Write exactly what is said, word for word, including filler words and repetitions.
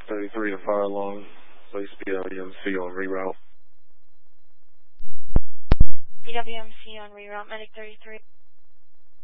thirty-three to fire alarm. Please be W M C on reroute. B W M C on reroute, Medic thirty-three.